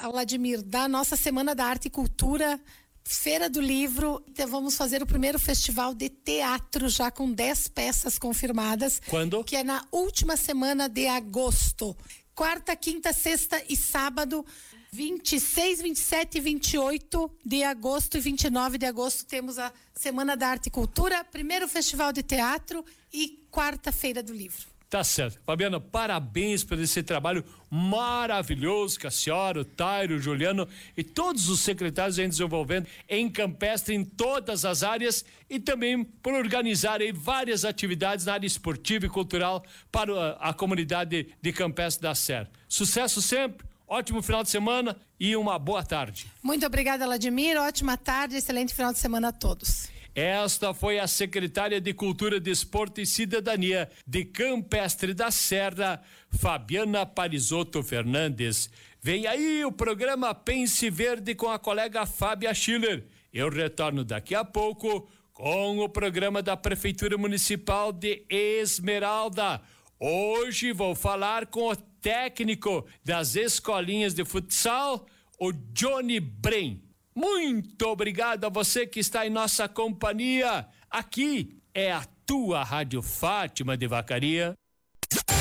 Vladimir, da nossa Semana da Arte e Cultura, Feira do Livro. Então, vamos fazer o primeiro festival de teatro já com 10 peças confirmadas. Quando? Que é na última semana de agosto. Quarta, quinta, sexta e sábado, 26, 27 e 28 de agosto e 29 de agosto temos a Semana da Arte e Cultura, primeiro festival de teatro e quarta Feira do Livro. Tá certo. Fabiana, parabéns por esse trabalho maravilhoso que a senhora, o Tairo, o Juliano e todos os secretários vêm desenvolvendo em Campestre, em todas as áreas, e também por organizar aí várias atividades na área esportiva e cultural para a comunidade de Campestre da Serra. Sucesso sempre, ótimo final de semana e uma boa tarde. Muito obrigada, Vladimir. Ótima tarde, excelente final de semana a todos. Esta foi a secretária de Cultura, Desporto e Cidadania de Campestre da Serra, Fabiana Parisotto Fernandes. Vem aí o programa Pense Verde com a colega Fábia Schiller. Eu retorno daqui a pouco com o programa da Prefeitura Municipal de Esmeralda. Hoje vou falar com o técnico das escolinhas de futsal, o Johnny Bren. Muito obrigado a você que está em nossa companhia. Aqui é a tua Rádio Fátima de Vacaria.